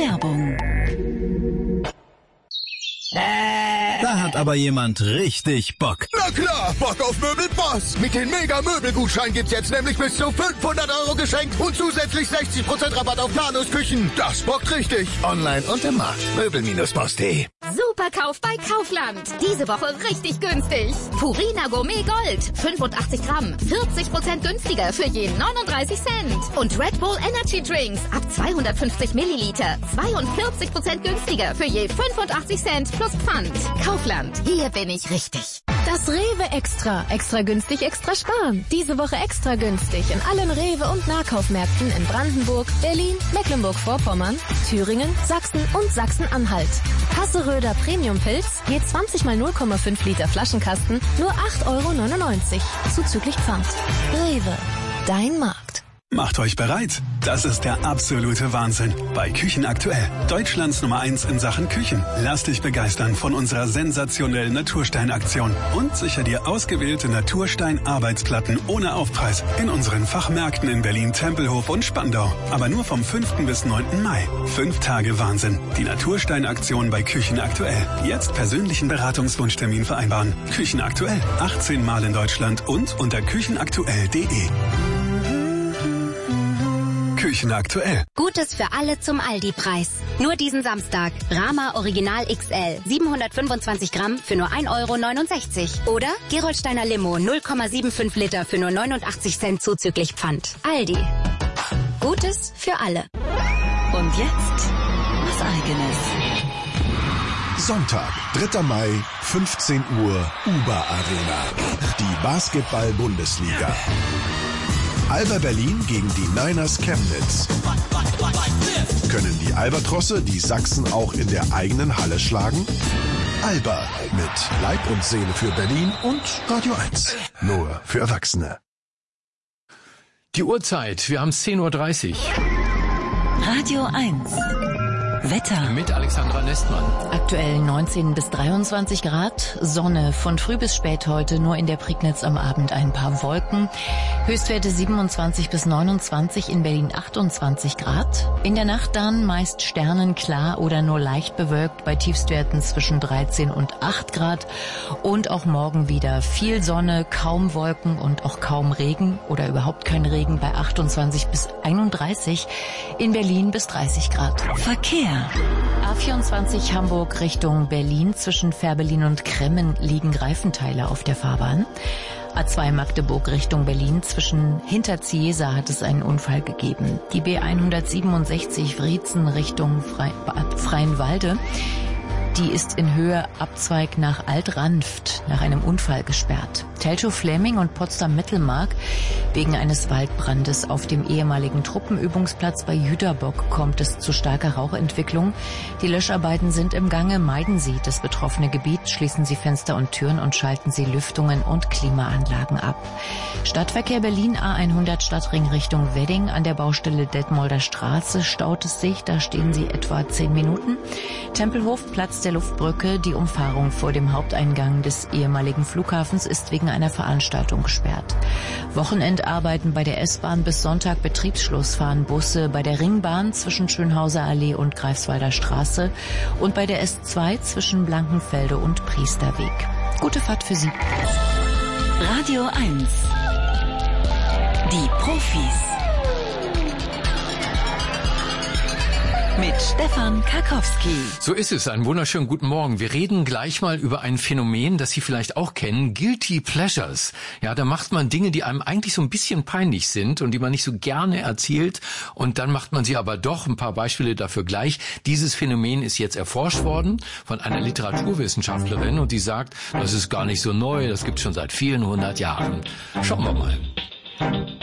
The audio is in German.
Werbung. Da hat aber jemand richtig Bock. Na klar, Bock auf Möbelboss. Mit den Mega-Möbelgutschein gibt's jetzt nämlich bis zu 500 € geschenkt und zusätzlich 60% Rabatt auf Nanusküchen. Das bockt richtig. Online und im Markt. Möbel-boss.de. Superkauf bei Kaufland. Diese Woche richtig günstig. Purina Gourmet Gold. 85 Gramm. 40% günstiger für je 39 Cent. Und Red Bull Energy Drinks ab 250 Milliliter. 42% günstiger für je 85 Cent plus Pfand. Kaufland. Hier bin ich richtig. Das Rewe Extra. Extra günstig, extra sparen. Diese Woche extra günstig in allen Rewe- und Nahkaufmärkten in Brandenburg, Berlin, Mecklenburg-Vorpommern, Thüringen, Sachsen und Sachsen-Anhalt. Hasseröder Premium-Pilz, je 20 mal 0,5 Liter Flaschenkasten, nur 8,99 €. Zuzüglich Pfand. Rewe. Dein Markt. Macht euch bereit. Das ist der absolute Wahnsinn. Bei Küchen aktuell. Deutschlands Nummer 1 in Sachen Küchen. Lass dich begeistern von unserer sensationellen Naturstein-Aktion. Und sicher dir ausgewählte Naturstein-Arbeitsplatten ohne Aufpreis. In unseren Fachmärkten in Berlin, Tempelhof und Spandau. Aber nur vom 5. bis 9. Mai. 5 Tage Wahnsinn. Die Naturstein-Aktion bei Küchen aktuell. Jetzt persönlichen Beratungswunschtermin vereinbaren. Küchen aktuell. 18 Mal in Deutschland und unter küchenaktuell.de. Küchen aktuell. Gutes für alle zum Aldi-Preis. Nur diesen Samstag. Rama Original XL. 725 Gramm für nur 1,69 €. Oder Gerolsteiner Limo 0,75 Liter für nur 89 Cent zuzüglich Pfand. Aldi. Gutes für alle. Und jetzt was Eigenes. Sonntag, 3. Mai, 15 Uhr, Uber Arena. Die Basketball-Bundesliga. Alba Berlin gegen die Niners Chemnitz. Können die Albatrosse die Sachsen auch in der eigenen Halle schlagen? Alba mit Leib und Seele für Berlin und Radio 1. Nur für Erwachsene. Die Uhrzeit, wir haben 10:30 Uhr. Radio 1. Wetter. Mit Alexandra Nestmann. Aktuell 19 bis 23 Grad, Sonne von früh bis spät heute, nur in der Prignitz am Abend ein paar Wolken. Höchstwerte 27 bis 29, in Berlin 28 Grad. In der Nacht dann meist sternenklar oder nur leicht bewölkt bei Tiefstwerten zwischen 13 und 8 Grad. Und auch morgen wieder viel Sonne, kaum Wolken und auch kaum Regen oder überhaupt kein Regen bei 28 bis 31, in Berlin bis 30 Grad. Verkehr. A24 Hamburg Richtung Berlin. Zwischen Fährberlin und Kremmen liegen Reifenteile auf der Fahrbahn. A2 Magdeburg Richtung Berlin. Zwischen Hinterziesa hat es einen Unfall gegeben. Die B167 Wriezen Richtung Freienwalde. Die ist in Höhe Abzweig nach Alt-Ranft nach einem Unfall gesperrt. Teltow-Fläming und Potsdam-Mittelmark. Wegen eines Waldbrandes auf dem ehemaligen Truppenübungsplatz bei Jüterbock kommt es zu starker Rauchentwicklung. Die Löscharbeiten sind im Gange. Meiden Sie das betroffene Gebiet, schließen Sie Fenster und Türen und schalten Sie Lüftungen und Klimaanlagen ab. Stadtverkehr Berlin A100 Stadtring Richtung Wedding. An der Baustelle Detmolder Straße staut es sich. Da stehen Sie etwa 10 Minuten. Tempelhof, Platz der Luftbrücke. Die Umfahrung vor dem Haupteingang des ehemaligen Flughafens ist wegen einer Veranstaltung gesperrt. Wochenendarbeiten bei der S-Bahn bis Sonntag Betriebsschluss fahren Busse bei der Ringbahn zwischen Schönhauser Allee und Greifswalder Straße und bei der S2 zwischen Blankenfelde und Priesterweg. Gute Fahrt für Sie. Radio 1. Die Profis. Mit Stefan Karkowski. So ist es, einen wunderschönen guten Morgen. Wir reden gleich mal über ein Phänomen, das Sie vielleicht auch kennen, Guilty Pleasures. Ja, da macht man Dinge, die einem eigentlich so ein bisschen peinlich sind und die man nicht so gerne erzählt und dann macht man sie aber doch. Ein paar Beispiele dafür gleich. Dieses Phänomen ist jetzt erforscht worden von einer Literaturwissenschaftlerin und die sagt, das ist gar nicht so neu, das gibt's schon seit vielen 100 Jahren. Schauen wir mal.